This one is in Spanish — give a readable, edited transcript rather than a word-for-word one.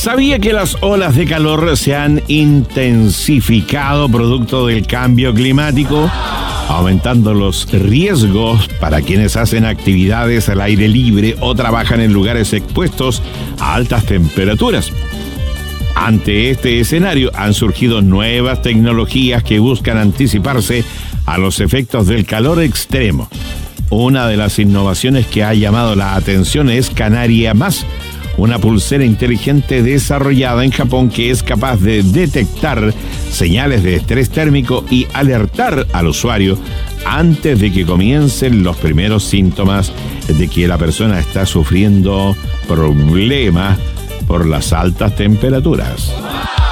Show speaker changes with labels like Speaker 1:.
Speaker 1: ¿Sabía que las olas de calor se han intensificado producto del cambio climático, aumentando los riesgos para quienes hacen actividades al aire libre o trabajan en lugares expuestos a altas temperaturas? Ante este escenario han surgido nuevas tecnologías que buscan anticiparse a los efectos del calor extremo. Una de las innovaciones que ha llamado la atención es Canaria Más, una pulsera inteligente desarrollada en Japón que es capaz de detectar señales de estrés térmico y alertar al usuario antes de que comiencen los primeros síntomas de que la persona está sufriendo problemas por las altas temperaturas.